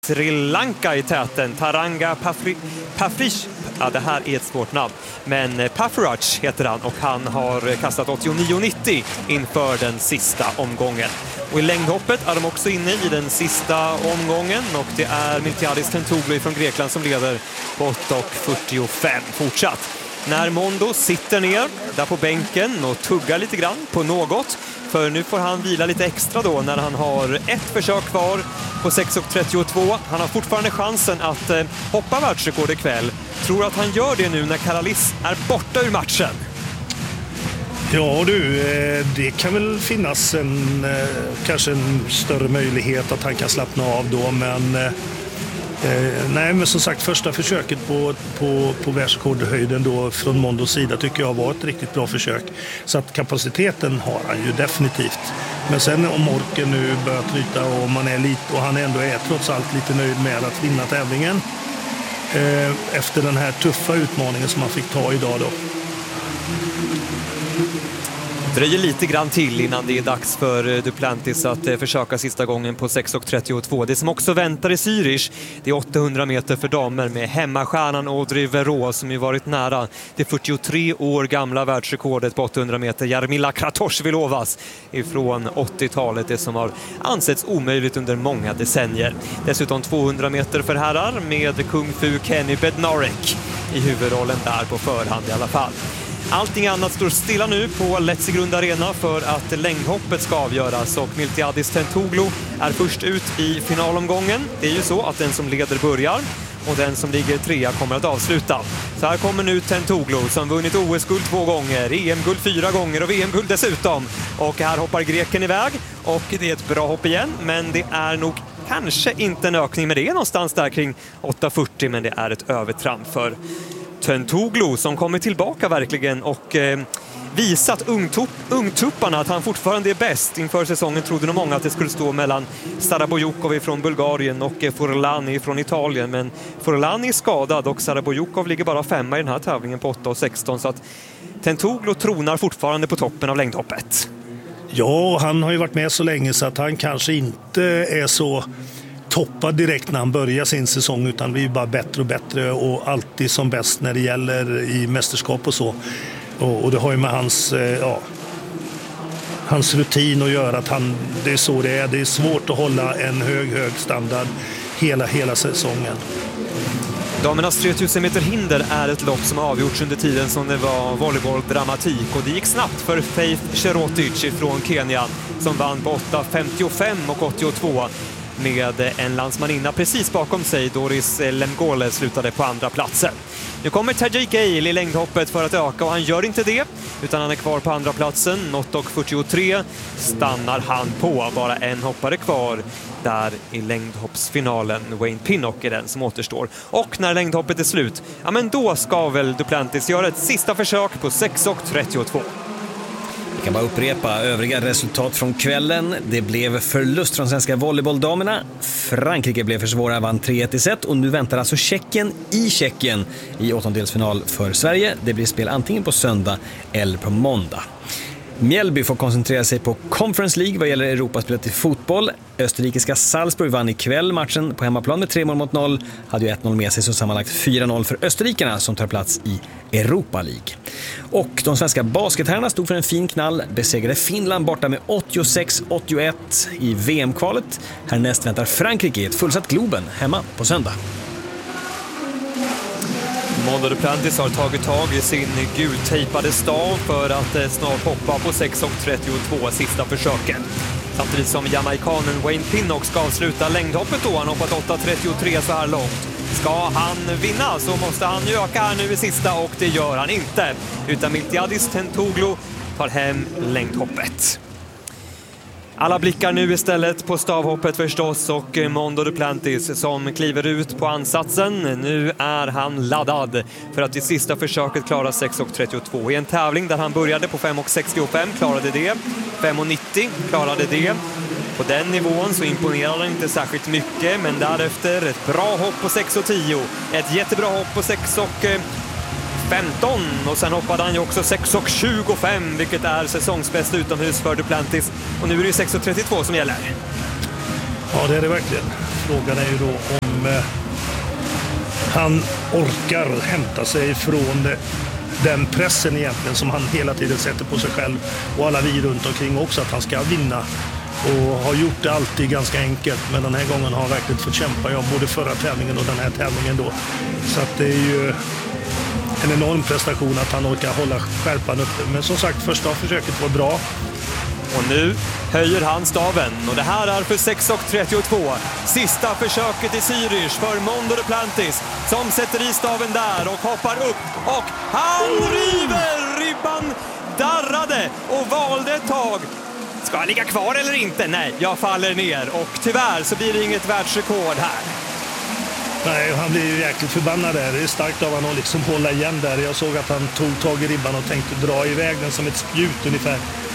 Sri Lanka i täten. Taranga Pafrish. Ja, det här är ett svårt namn. Men Pafrach heter han och han har kastat 89,90 inför den sista omgången. Och i längdhoppet är de också inne i den sista omgången och det är Miltiadis Tentoglou från Grekland som leder på 8,45 fortsatt. När Mondo sitter ner där på bänken och tuggar lite grann på något. För nu får han vila lite extra då när han har ett försök kvar på 6,32. Han har fortfarande chansen att hoppa världsrekord ikväll. Tror att han gör det nu när Karalis är borta ur matchen? Ja du, det kan väl finnas kanske en större möjlighet att han kan slappna av då, men nej, men som sagt, första försöket på världsrekordhöjden då från Mondos sida tycker jag var ett riktigt bra försök. Så att kapaciteten har han ju definitivt. Men sen om orken nu börjar tryta och man är lite, och han ändå är trots allt lite nöjd med att vinna tävlingen efter den här tuffa utmaningen som han fick ta idag då. Dröjer lite grann till innan det är dags för Duplantis att försöka sista gången på 6,32. Det som också väntar i Zürich, det är 800 meter för damer med hemmastjärnan Audrey Verreaux som ju varit nära det 43 år gamla världsrekordet på 800 meter. Jarmila Kratochvilovas ifrån 80-talet, det som har ansetts omöjligt under många decennier. Dessutom 200 meter för herrar med kung fu Kenny Bednarek i huvudrollen där på förhand i alla fall. Allting annat står stilla nu på Letzigrund Arena för att längdhoppet ska avgöras och Miltiadis Tentoglou är först ut i finalomgången. Det är ju så att den som leder börjar och den som ligger trea kommer att avsluta. Så här kommer nu Tentoglou som vunnit OS-guld 2 gånger, EM-guld 4 gånger och VM-guld dessutom. Och här hoppar greken iväg och det är ett bra hopp igen, men det är nog kanske inte en ökning med det någonstans där kring 8,40, men det är ett övertramp för Tentoglou som kommer tillbaka verkligen och visat ungtupparna att han fortfarande är bäst. Inför säsongen trodde nog många att det skulle stå mellan Sarabojukov från Bulgarien och Forlani från Italien, men Forlani är skadad och Sarabojukov ligger bara 5 i den här tävlingen på 8,16, så att Tentoglou tronar fortfarande på toppen av längdhoppet. Ja, han har ju varit med så länge så att han kanske inte är så toppar direkt när han börjar sin säsong, utan blir bara bättre och bättre och alltid som bäst när det gäller i mästerskap och så. Och det har ju med hans rutin att göra, att det är så det är. Det är svårt att hålla en hög standard hela säsongen. Damernas 3000 meter hinder är ett lopp som har avgjorts under tiden som det var volleybolldramatik, och det gick snabbt för Faith Cherotic från Kenya som vann på 8,55 och 82 med en landsmaninna precis bakom sig. Doris Lemgole slutade på andra platsen. Nu kommer Tajik Eil i längdhoppet för att öka och han gör inte det utan han är kvar på andra platsen. 8,43 stannar han på. Bara en hoppare kvar där i längdhoppsfinalen. Wayne Pinnock är den som återstår. Och när längdhoppet är slut, ja men då ska väl Duplantis göra ett sista försök på 6,32. Vi kan bara upprepa övriga resultat från kvällen. Det blev förlust från svenska volleybolldamerna. Frankrike blev för svåra, vann 3-1 i set. Och nu väntar alltså Tjeckien i Tjeckien i åttondelsfinal för Sverige. Det blir spel antingen på söndag eller på måndag. Mjällby får koncentrera sig på Conference League vad gäller Europaspelet i fotboll. Österrikiska Salzburg vann ikväll matchen på hemmaplan med 3-0. Hade ju 1-0 med sig, så sammanlagt 4-0 för österrikarna som tar plats i Europa League. Och de svenska basketherrarna stod för en fin knall, besegrade Finland borta med 86-81 i VM-kvalet. Härnäst väntar Frankrike i ett fullsatt Globen hemma på söndag. Mondo Duplantis har tagit tag i sin gultejpade stav för att snart hoppa på 6,32 sista försöket. Samtidigt som jamaikanen Wayne Pinnock ska avsluta längdhoppet då. Han hoppat 8,33 så här långt. Ska han vinna så måste han ju öka här nu i sista, och det gör han inte. Utan Miltiadis Tentoglou tar hem längdhoppet. Alla blickar nu istället på stavhoppet förstås och Mondo Duplantis som kliver ut på ansatsen. Nu är han laddad för att i sista försöket klara 6,32. I en tävling där han började på 5,65 klarade det. 5,90 klarade det. På den nivån så imponerar han inte särskilt mycket, men därefter ett bra hopp på 6,10. Ett jättebra hopp på 6,15 och sen hoppade han ju också 6,25, vilket är säsongsbäst utomhus för Duplantis. Och nu är det 6,32 som gäller. Ja, det är det verkligen. Frågan är ju då om han orkar hämta sig från den pressen egentligen som han hela tiden sätter på sig själv och alla vi runt omkring också, att han ska vinna. Och har gjort det alltid ganska enkelt, men den här gången har han verkligen fått kämpa, både förra tävlingen och den här tävlingen då. Så att det är ju en enorm prestation att han orkar hålla skärpan uppe. Men som sagt, första försöket var bra. Och nu höjer han staven, och det här är för 6.32. Sista försöket i Zürich för Mondo Duplantis, som sätter i staven där och hoppar upp, och han river! Ribban darrade och valde ett tag. Ska han ligga kvar eller inte? Nej, jag faller ner, och tyvärr så blir det inget världsrekord här. Nej, han blir ju jäkligt förbannad där. Det är starkt av honom att liksom hålla igen där. Jag såg att han tog tag i ribban och tänkte dra iväg den som ett spjut ungefär.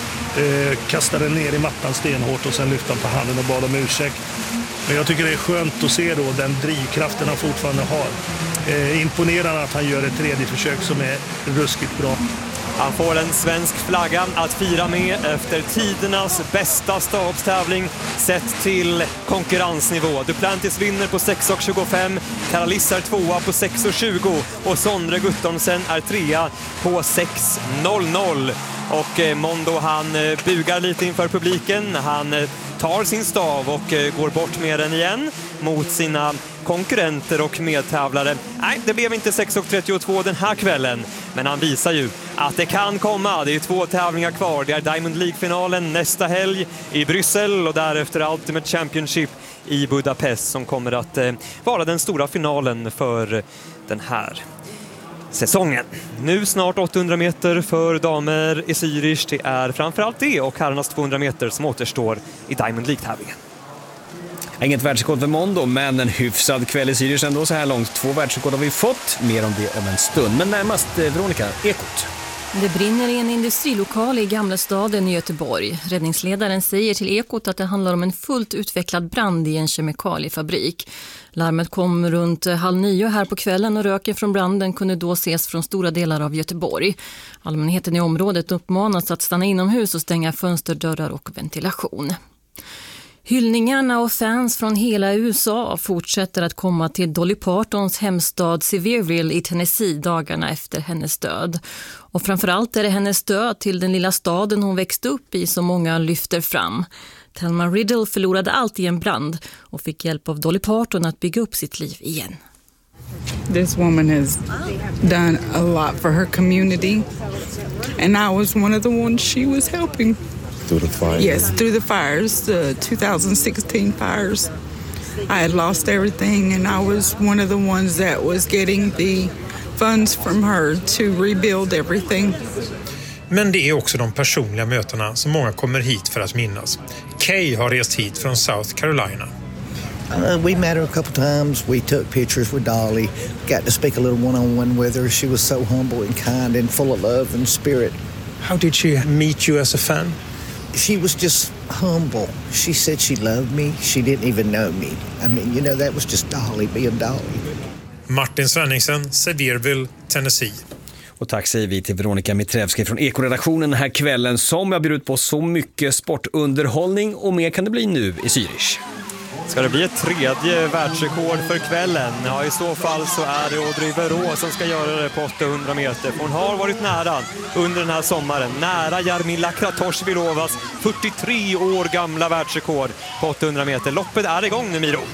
Kastade den ner i mattan stenhårt och sen lyfte han på handen och bad om ursäkt. Men jag tycker det är skönt att se då den drivkraften han fortfarande har. Imponerande att han gör ett tredje försök som är ruskigt bra. Han får en svensk flagga att fira med efter tidernas bästa stavstävling sett till konkurrensnivå. Duplantis vinner på 6.25, Karalissa är tvåa på 6.20 och Sondre Guttormsen är trea på 6.00. Och Mondo, han bugar lite inför publiken, han tar sin stav och går bort med den igen mot sina konkurrenter och medtävlare. Nej, det blev inte 6.32 den här kvällen, men han visar ju att det kan komma. Det är 2 tävlingar kvar. Det är Diamond League-finalen nästa helg i Bryssel och därefter Ultimate Championship i Budapest som kommer att vara den stora finalen för den här säsongen. Nu snart 800 meter för damer i Zürich. Det är framförallt det och herrarnas 200 meter som återstår i Diamond League-tävlingen. Inget världsrekord för Mondo, men en hyfsad kväll i Zürich ändå så här långt. 2 världsrekord har vi fått, mer om det om en stund. Men närmast Veronica, Ekot. Det brinner i en industrilokal i Gamla staden i Göteborg. Räddningsledaren säger till Ekot att det handlar om en fullt utvecklad brand i en kemikaliefabrik. Larmet kom runt 8:30 här på kvällen och röken från branden kunde då ses från stora delar av Göteborg. Allmänheten i området uppmanas att stanna inomhus och stänga fönster, dörrar och ventilation. Hyllningarna och fans från hela USA fortsätter att komma till Dolly Partons hemstad Sevierville i Tennessee dagarna efter hennes död. Och framförallt är det hennes död till den lilla staden hon växte upp i som många lyfter fram. Thelma Riddle förlorade allt i en brand och fick hjälp av Dolly Parton att bygga upp sitt liv igen. This woman has done a lot for her community and I was one of the ones she was helping. Through the fire? Yes, through the fires, the 2016 fires. I had lost everything and I was one of the ones that was getting the funds from her to rebuild everything. Men det är också de personliga mötena som många kommer hit för att minnas. Kay har rest hit från South Carolina. We met her a couple times. We took pictures with Dolly. Got to speak a little one-on-one with her. She was so humble and kind and full of love and spirit. How did she meet you as a fan? She was just humble. She said she loved me. She didn't even know me. I mean, you know, that was just Dolly being Dolly. Martin Svenningsen, Sevierville, Tennessee. Och tack säger vi till Veronica Mitrevski från Ekoredaktionen den här kvällen som jag bjuder på så mycket sportunderhållning och mer kan det bli nu i Zürich. Ska det bli ett tredje världsrekord för kvällen? Ja, i så fall så är det Audrey Verreaux som ska göra det på 800 meter. Hon har varit nära under den här sommaren. Nära Jarmila Kratochvilovas 43 år gamla världsrekord på 800 meter. Loppet är igång nu, Miro.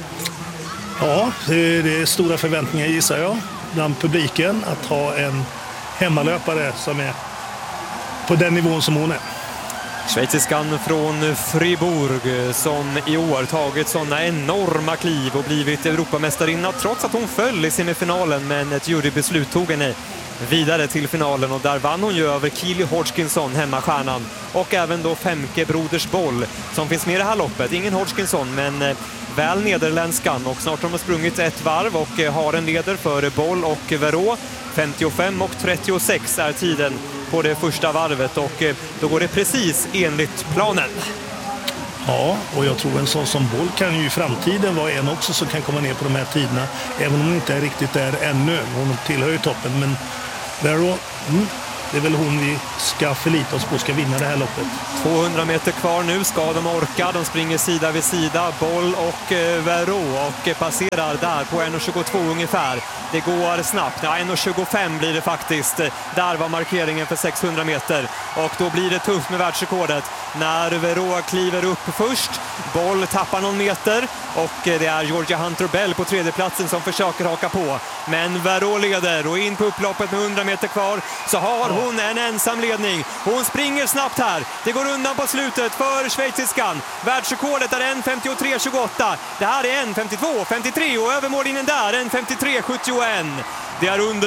Ja, det är stora förväntningar gissar jag bland publiken att ha en hemmalöpare som är på den nivån som hon är. Schweiziskan från Fribourg som i år tagit sådana enorma kliv och blivit Europamästarinna trots att hon föll i semifinalen, men ett jurybeslut tog henne vidare till finalen och där vann hon ju över Keely Hodgkinson, hemmastjärnan, och även då Femke Brodersboll som finns med i det här loppet. Ingen Hodgkinson men väl nederländskan, och snart har de sprungit ett varv och har en leder för Boll och Verreaux. 55 och 36 är tiden på det första varvet och då går det precis enligt planen. Ja, och jag tror en sån som Boll kan ju i framtiden vara en också som kan komma ner på de här tiderna, även om hon inte är riktigt där ännu. Hon tillhör ju toppen, men Verreaux, Det är väl hon vi ska förlita oss på ska vinna det här loppet. 200 meter kvar nu, ska de orka. De springer sida vid sida, Boll och Verreaux, och passerar där på 1.22 ungefär. Det går snabbt, ja, 1.25 blir det faktiskt. Där var markeringen för 600 meter och då blir det tufft med världsrekordet när Verreaux kliver upp först. Boll tappar någon meter och det är Georgia Hunter-Bell på tredjeplatsen som försöker haka på. Men Verreaux leder och in på upploppet med 100 meter kvar så har hon en ensam ledning. Hon springer snabbt här. Det går undan på slutet för schweiziskan. Världsrekordet är 1.53.28. Det här är 1.52.53 och över mållinjen där 1.53.71. Det är under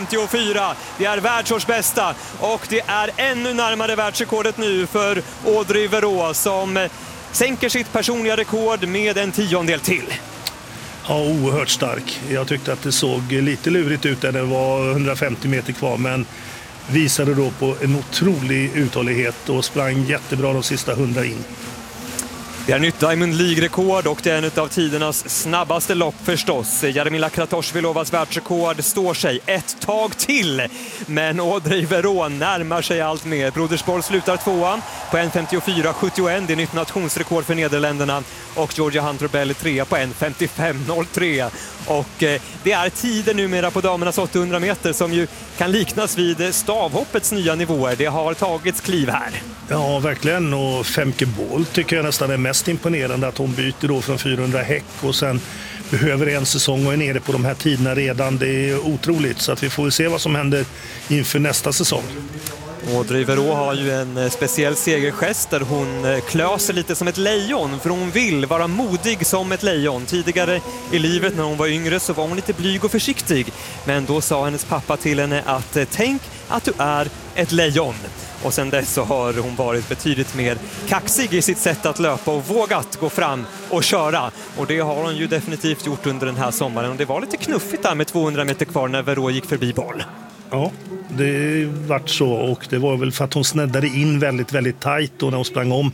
1.54. Det är världsårsbästa och det är ännu närmare världsrekordet nu för Audrey Verreaux som sänker sitt personliga rekord med en 10:e till. Ja, oerhört stark. Jag tyckte att det såg lite lurigt ut när det var 150 meter kvar, men visade då på en otrolig uthållighet och sprang jättebra de sista 100 in. Det är nytt Diamond League-rekord och det är en av tidernas snabbaste lopp förstås. Jarmila Kratochvilovas världsrekord står sig ett tag till. Men Audrey Verreaux närmar sig allt mer. Brodersborg slutar tvåan på 1.54.71. Det är nytt nationsrekord för Nederländerna. Och Georgia Hunter-Bell är trea på 1.55.03. Och det är tider numera på damernas 800 meter som ju kan liknas vid stavhoppets nya nivåer. Det har tagits kliv här. Ja, verkligen. Och Femke Boll tycker jag nästan är mest imponerande, att hon byter då från 400 häck och sen behöver en säsong och är nere på de här tiderna redan. Det är otroligt, så att vi får se vad som händer inför nästa säsong. Audrey Verreaux har ju en speciell segergest där hon klöser lite som ett lejon, för hon vill vara modig som ett lejon. Tidigare i livet när hon var yngre så var hon lite blyg och försiktig, men då sa hennes pappa till henne att tänk att du är ett lejon. Och sen dess så har hon varit betydligt mer kaxig i sitt sätt att löpa och vågat gå fram och köra. Och det har hon ju definitivt gjort under den här sommaren. Och det var lite knuffigt där med 200 meter kvar när Verreaux gick förbi Boll. Ja, det vart så, och det var väl för att hon sneddade in väldigt, väldigt tajt då när hon sprang om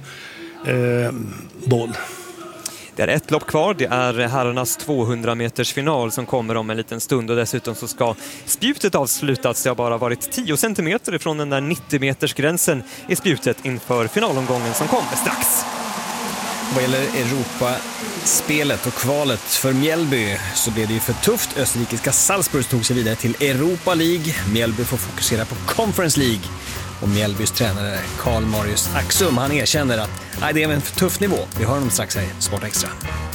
Boll. Det är ett lopp kvar, det är herrarnas 200 meters final som kommer om en liten stund och dessutom så ska spjutet avslutas. Det har bara varit 10 centimeter ifrån den där 90 meters gränsen i spjutet inför finalomgången som kommer strax. Vad gäller Europaspelet och kvalet för Mjällby så blev det ju för tufft. Österrikiska Salzburg tog sig vidare till Europa League. Mjällby får fokusera på Conference League. Och Mjällbys tränare Karl Marius Axum, han erkänner att det är en för tuff nivå. Vi hör honom strax här i Sport Extra.